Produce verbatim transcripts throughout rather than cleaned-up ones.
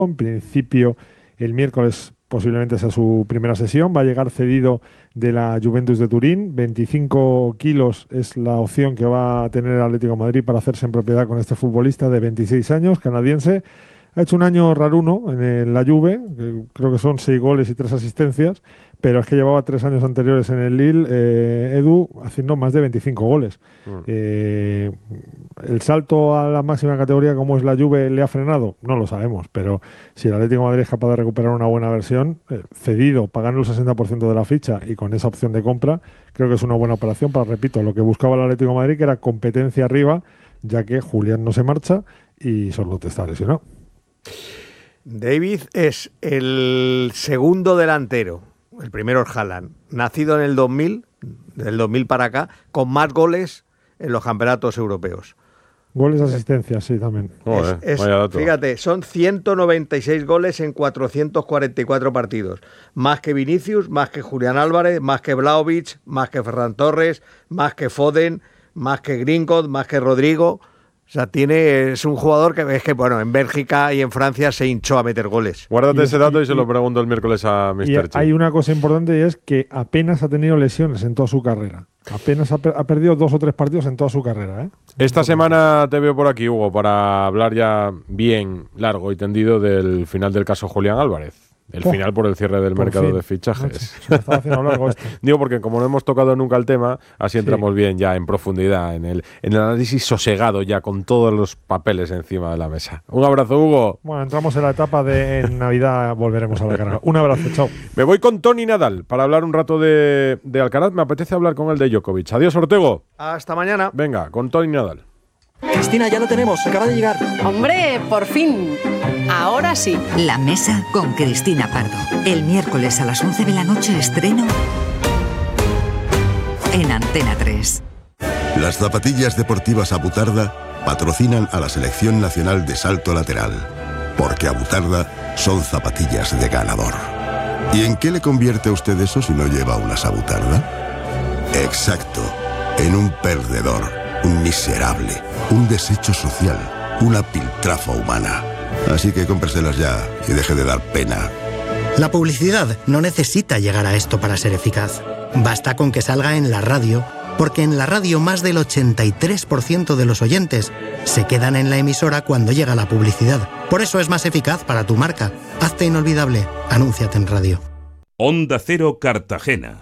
En principio, el miércoles posiblemente sea su primera sesión. Va a llegar cedido de la Juventus de Turín. veinticinco kilos es la opción que va a tener el Atlético de Madrid para hacerse en propiedad con este futbolista de veintiséis años, canadiense. Ha hecho un año raruno en el- la Juve, que creo que son seis goles y tres asistencias, pero es que llevaba tres años anteriores en el Lille, eh, Edu, haciendo más de veinticinco goles. Mm. Eh, ¿El salto a la máxima categoría como es la Juve le ha frenado? No lo sabemos, pero si el Atlético de Madrid es capaz de recuperar una buena versión, eh, cedido, pagando el sesenta por ciento de la ficha y con esa opción de compra, creo que es una buena operación para, repito, lo que buscaba el Atlético de Madrid, que era competencia arriba, ya que Julián no se marcha y Sorloth está lesionado. David es el segundo delantero, el primero es Haaland, nacido en el dos mil, del dos mil para acá, con más goles en los campeonatos europeos. Goles, asistencias, sí, también. Joder, Es- es- vaya dato. fíjate, son ciento noventa y seis goles en cuatrocientos cuarenta y cuatro partidos. Más que Vinicius, más que Julián Álvarez, más que Vlahovic, más que Ferran Torres, más que Foden, más que Greenwood, más que Rodrigo. O sea, tiene, es un jugador que es que, bueno, en Bélgica y en Francia se hinchó a meter goles. Guárdate Y- ese dato y, y- se lo pregunto el miércoles a Y mister Chi. hay una cosa importante y es que apenas ha tenido lesiones en toda su carrera. Apenas ha, per- ha perdido dos o tres partidos en toda su carrera, ¿eh? Esta semana te veo por aquí, Hugo, para hablar ya bien largo y tendido del final del caso Julián Álvarez. El Oh, final por el cierre del por mercado fin. de fichajes. Macho, se me estaba haciendo largo esto. Digo porque como no hemos tocado nunca el tema, así Sí. entramos bien ya en profundidad, en el, en el análisis sosegado ya con todos los papeles encima de la mesa. Un abrazo, Hugo. Bueno, entramos en la etapa de en Navidad, volveremos a la carga. Un abrazo, chao. Me voy con Toni Nadal para hablar un rato de, de Alcaraz. Me apetece hablar con él de Djokovic. Adiós, Ortego. Hasta mañana. Venga, con Toni Nadal. Cristina, ya lo tenemos, acaba de llegar. Hombre, por fin. Ahora sí. La mesa con Cristina Pardo. El miércoles a las once de la noche estreno en Antena tres. Las zapatillas deportivas Abutarda patrocinan a la Selección Nacional de Salto Lateral, porque Abutarda son zapatillas de ganador. ¿Y en qué le convierte a usted eso si no lleva unas Abutarda? Exacto, en un perdedor, un miserable, un desecho social, una piltrafa humana. Así que cómpreselas ya y deje de dar pena. La publicidad no necesita llegar a esto para ser eficaz. Basta con que salga en la radio, porque en la radio más del ochenta y tres por ciento de los oyentes se quedan en la emisora cuando llega la publicidad. Por eso es más eficaz para tu marca. Hazte inolvidable. Anúnciate en radio. Onda Cero Cartagena.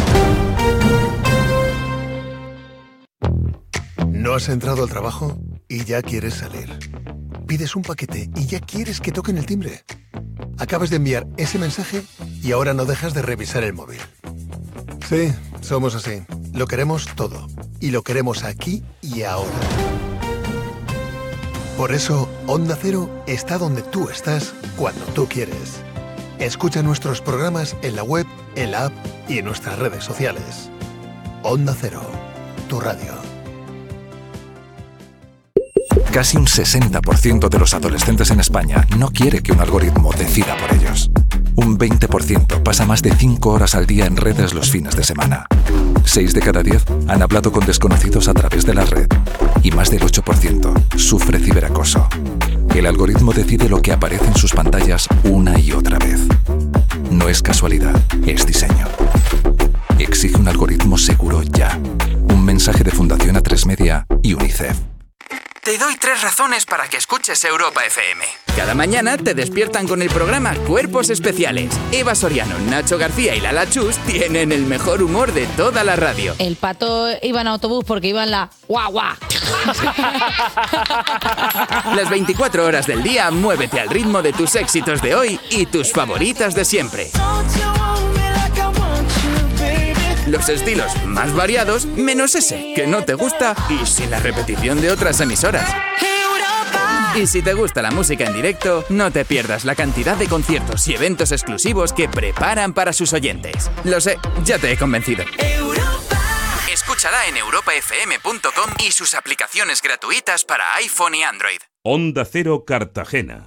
¿No has entrado al trabajo y ya quieres salir? Pides un paquete y ya quieres que toquen el timbre. Acabas de enviar ese mensaje y ahora no dejas de revisar el móvil. Sí, somos así. Lo queremos todo. Y lo queremos aquí y ahora. Por eso, Onda Cero está donde tú estás, cuando tú quieres. Escucha nuestros programas en la web, en la app y en nuestras redes sociales. Onda Cero, tu radio. Casi un sesenta por ciento de los adolescentes en España no quiere que un algoritmo decida por ellos. Un veinte por ciento pasa más de cinco horas al día en redes los fines de semana. seis de cada diez han hablado con desconocidos a través de la red. Y más del ocho por ciento sufre ciberacoso. El algoritmo decide lo que aparece en sus pantallas una y otra vez. No es casualidad, es diseño. Exige un algoritmo seguro ya. Un mensaje de Fundación A tres Media y UNICEF. Te doy tres razones para que escuches Europa F M. Cada mañana te despiertan con el programa Cuerpos Especiales. Eva Soriano, Nacho García y Lala Chus tienen el mejor humor de toda la radio. El pato iba en autobús porque iba en la guau guau. Las veinticuatro horas del día, muévete al ritmo de tus éxitos de hoy y tus favoritas de siempre. Los estilos más variados, menos ese que no te gusta y sin la repetición de otras emisoras. Y si te gusta la música en directo, no te pierdas la cantidad de conciertos y eventos exclusivos que preparan para sus oyentes. Lo sé, ya te he convencido. Escúchala en europa f m punto com y sus aplicaciones gratuitas para iPhone y Android. Onda Cero Cartagena.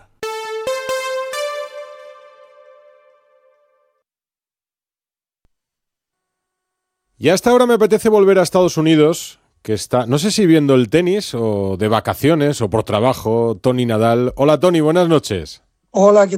Y hasta ahora me apetece volver a Estados Unidos, que está, no sé si viendo el tenis o de vacaciones o por trabajo, Toni Nadal. Hola Toni, buenas noches. Hola, ¿qué